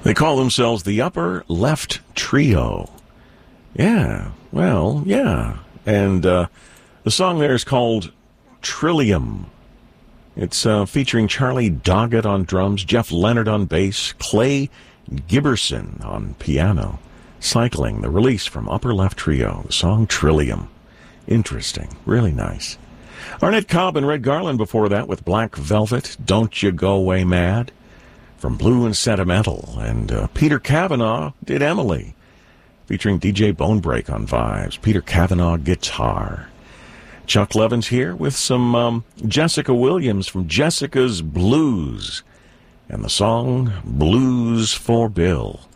They call themselves the Upper Left Trio. Yeah, well, yeah. And the song there is called Trillium. It's featuring Charlie Doggett on drums, Jeff Leonard on bass, Clay Giberson on piano. Cycling, the release from Upper Left Trio, the song Trillium. Interesting, really nice. Arnett Cobb and Red Garland before that with Black Velvet, Don't You Go Away Mad. From Blue and Sentimental, and Peter Cavanaugh did Emily, featuring DJ Bonebreak on vibes, Peter Cavanaugh guitar. Chuck Levins here with some Jessica Williams from Jessica's Blues, and the song Blues for Bill.